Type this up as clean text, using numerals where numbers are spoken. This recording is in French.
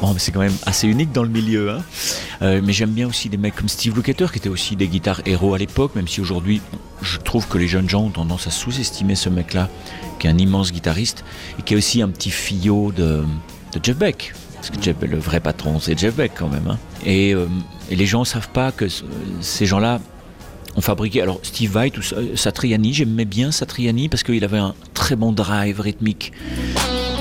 Bon, mais c'est quand même assez unique dans le milieu, hein. Mais j'aime bien aussi des mecs comme Steve Lukather, qui étaient aussi des guitares héros à l'époque, même si aujourd'hui, je trouve que les jeunes gens ont tendance à sous-estimer ce mec-là, qui est un immense guitariste, et qui est aussi un petit filleau de Jeff Beck. Parce que le vrai patron, c'est Jeff Beck quand même, hein. Et les gens ne savent pas que ces gens-là ont fabriqué. Alors Steve Vai, Satriani, j'aimais bien Satriani parce qu'il avait un très bon drive rythmique.